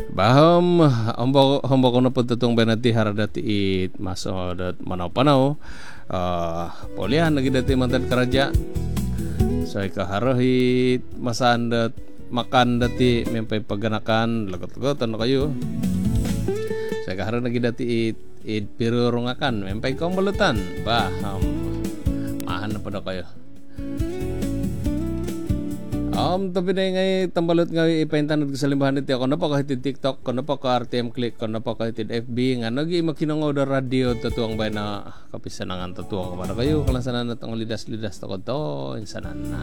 Baham hombo kono petutong benati haradati it maso dat manau-panau polian lagi dati mantan keraja saya kaharohit masaan dat makan dati mempai paganakan lagot-lagotan kayu saya kaharoh lagi dati it piru rungakan mempai kombelutan baham mahan pada kayu tapi na ngay tambalot ngay ipaintan at kasalimbahan iti ako na pa kahit TikTok, kono pa ka RTM Click, kono pa kahit FB nga nagi makinangaw da radio tatuang bay na kapisanangan tatuang kumara kayo kalansanan at ang lidas-lidas takot to insanan na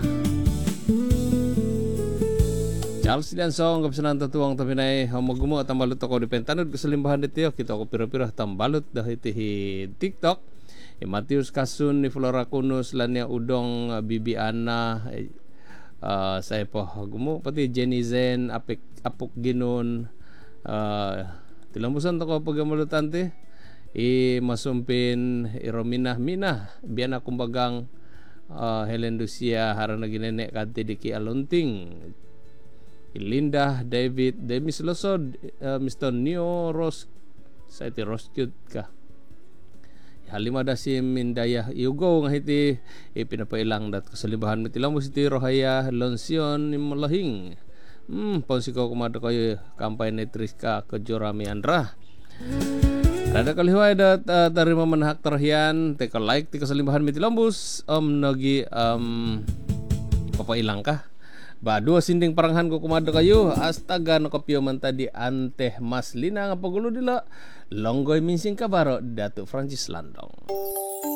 Charles Liansong kapisanangan tatuang tapi na magumo at tambalot ako ipaintan at kasalimbahan iti kita ako pira-pira tambalot dahil iti TikTok Matius Kasun ni Flora Kunus lanya udong Bibiana saya po gumo pati Jenny Zen apok ginon tilambusan to ko pagamalutan ti masumpin Romina Mina biana kumbagang Helen Lucia harana ginene kadti diki alunting Linda David Demis Losod Mr. Neo Ros sa iti Roscute ka halimada si Mindaya Yugo nga iti pinapailang dat kasalibahan mi tilang mo si Rohaya Lonsion ni Malahing ponsi ko kumada kayo kampay ni Triska Kejorami Andra ada kalihuay dat tarima manhak terhian teka like ti kasalibahan mi tilambus nagi papailang ka ba dua sinding paranghan ko kumada kayo astaga nakapyo man tadi anteh mas lina nga pagulo dila Longgoy minsing kabaro Datuk Francis Landong.